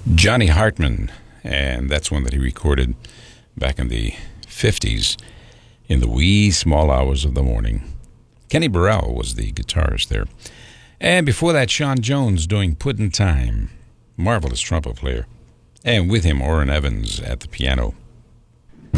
Johnny Hartman, and that's one that he recorded back in the 50s in the wee small hours of the morning. Kenny Burrell was the guitarist there. And before that, Sean Jones doing Puddin' Time. Marvelous trumpet player. And with him, Orrin Evans at the piano.